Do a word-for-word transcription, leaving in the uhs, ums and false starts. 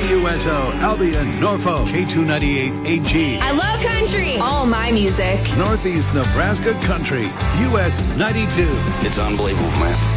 W S O, Albion, Norfolk, K two ninety-eight A G. I love country. All my music. Northeast Nebraska Country, U S ninety-two. It's unbelievable, man.